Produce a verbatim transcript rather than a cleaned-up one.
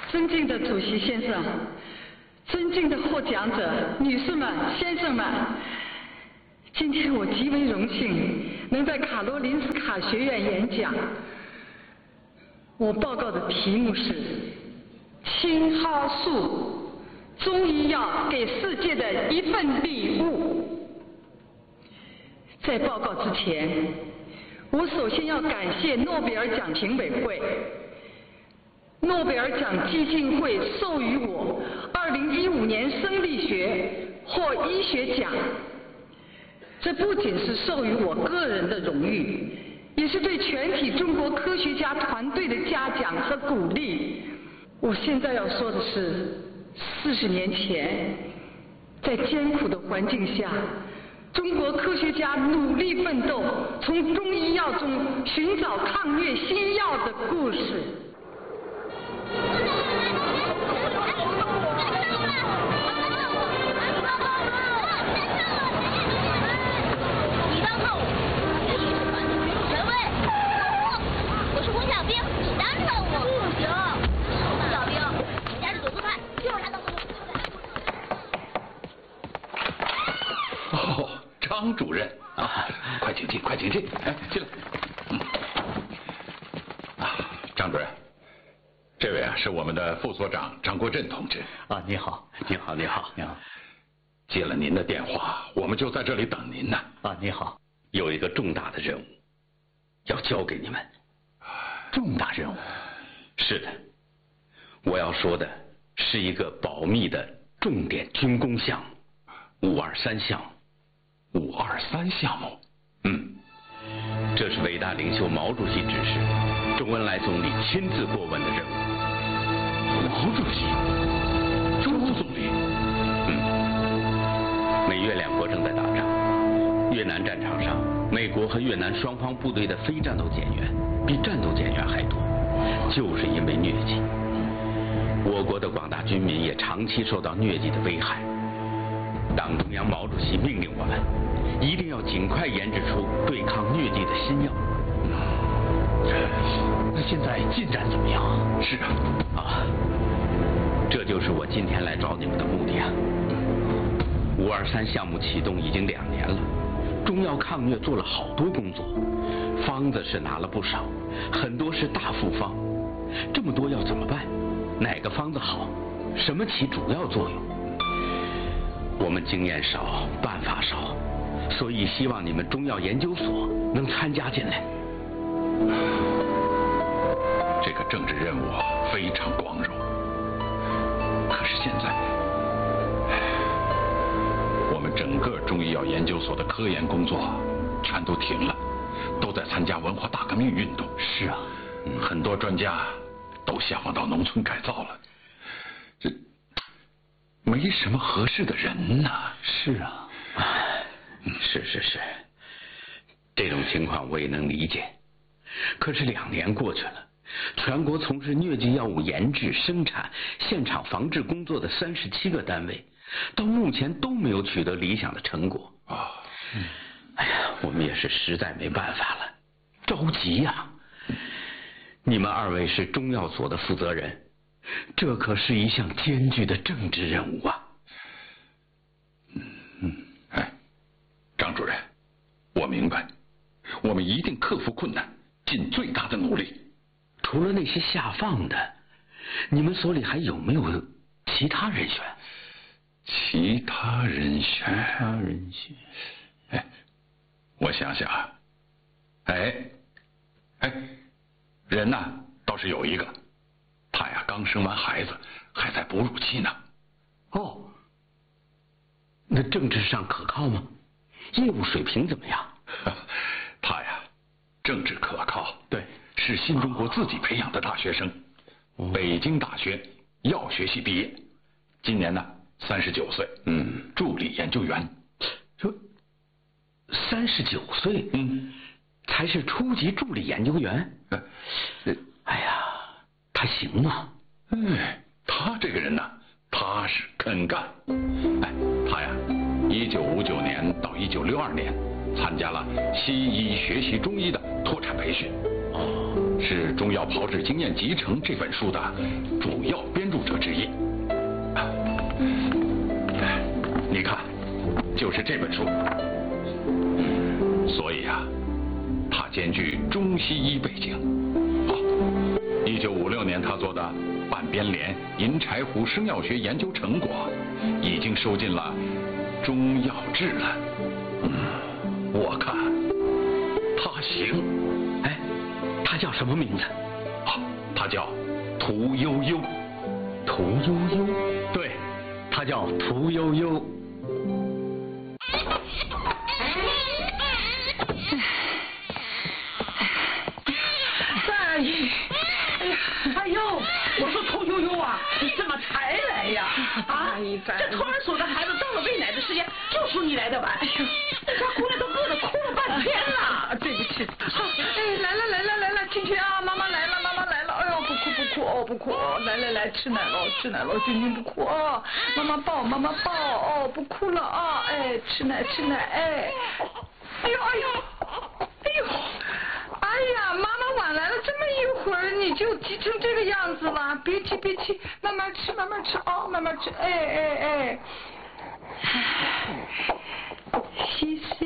尊敬的主席先生，尊敬的获奖者、女士们、先生们，今天我极为荣幸能在卡罗林斯卡学院演讲。我报告的题目是青蒿素，中医药给世界的一份礼物。在报告之前，我首先要感谢诺贝尔奖评委会。诺贝尔奖基金会授予我二零一五年生理学或医学奖，这不仅是授予我个人的荣誉，也是对全体中国科学家团队的嘉奖和鼓励。我现在要说的是，四十年前，在艰苦的环境下，中国科学家努力奋斗，从中医药中寻找抗疟新药的故事。 你当号，学艺是团队权威。我是洪小兵，你当任务。不行，小兵，你家是左宗派，就是他当的。 哦，张主任啊，快请进，快请进，哎，进来。嗯，啊，张主任。这位啊是我们的副所长张国振同志啊，你好，你好，你好，你好。 接了您的电话，我们就在这里等您呢。 啊，你好，有一个重大的任务要交给你们。重大任务？是的，我要说的是一个保密的重点军工项目——五二三项目。 五二三项目？ 嗯，这是伟大领袖毛主席指示，周恩来总理亲自过问的任务。 毛主席，周总理， 嗯，美越两国正在打仗，越南战场上，美国和越南双方部队的非战斗减员比战斗减员还多，就是因为疟疾。我国的广大军民也长期受到疟疾的危害。党中央毛主席命令我们，一定要尽快研制出对抗疟疾的新药。 那现在进展怎么样啊？是啊， 啊，这就是我今天来找你们的目的啊。五二三项目启动已经两年了，中药抗疟做了好多工作，方子是拿了不少，很多是大复方。这么多药怎么办？哪个方子好？什么起主要作用？我们经验少，办法少，所以希望你们中药研究所能参加进来。 这个政治任务非常光荣，可是现在，我们整个中医药研究所的科研工作全都停了，都在参加文化大革命运动。 是啊， 嗯、很多专家都向往到农村改造了，这没什么合适的人呐。 是啊，是是是，这种情况我也能理解。可是两年过去了，全国从事疟疾药物研制、生产、现场防治工作的三十七个单位，到目前都没有取得理想的成果啊。嗯，哎呀，我们也是实在没办法了，着急呀、啊。你们二位是中药所的负责人，这可是一项艰巨的政治任务啊。 嗯嗯，哎，张主任，我明白，我们一定克服困难，尽最大的努力。 除了那些下放的，你们所里还有没有其他人选？ 其他人选？ 其他人选？ 哎，我想想啊，哎，哎，人呐倒是有一个，他呀刚生完孩子，还在哺乳期呢。 哦，那政治上可靠吗？业务水平怎么样？ 他呀，政治可靠。 对。 是新中国自己培养的大学生，哦、北京大学药学系毕业，今年呢三十九岁，嗯，助理研究员。 说三十九岁， 嗯， 才是初级助理研究员。呃、哎呀，他行吗？ 哎，他这个人呢，踏实肯干。哎，他呀，一九五九年到一九六二年参加了西医学习中医的脱产培训。 是《中药炮制经验集成》这本书的主要编著者之一。你看，就是这本书。所以啊，它兼具中西医背景。好，一九五六年他做的半边莲银柴胡生药学研究成果，已经收进了《中药志》了。嗯，我看他行。 哎，他叫什么名字？ 啊，他叫屠呦呦。 屠呦呦？ 对， 他叫屠呦呦。 哎呀，哎呦，我说屠呦呦啊，你怎么才来呀？啊，这托儿所的孩子到了喂奶的时间，就说你来的晚。哎呦，那家姑娘都饿得哭了半天了。 对不起，哎，来了来了来了，君君啊，妈妈来了，妈妈来了，哎呦，不哭不哭哦，不哭哦，来来来，吃奶喽吃奶喽，君君不哭哦，妈妈抱妈妈抱哦，不哭了啊，哎，吃奶吃奶，哎，哎呦哎呦，哎呦。哎呀，妈妈晚来了这么一会儿，你就急成这个样子了，别急别急，慢慢吃慢慢吃哦，慢慢吃，哎哎哎，嘻嘻。